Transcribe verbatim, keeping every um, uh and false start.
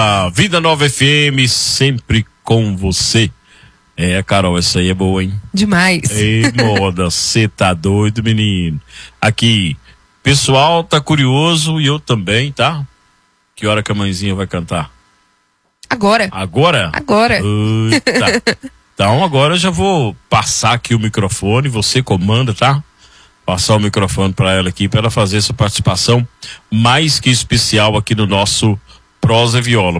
A Vida Nova F M, sempre com você. É, Carol, essa aí é boa, hein? Demais. Ei, moda, você tá doido, menino. Aqui, pessoal tá curioso e eu também, tá? Que hora que a mãezinha vai cantar? Agora. Agora? Agora. Eita. Então agora eu já vou passar aqui o microfone, você comanda, tá? Passar o microfone para ela aqui, para ela fazer essa participação mais que especial aqui no nosso Prosa e Viola.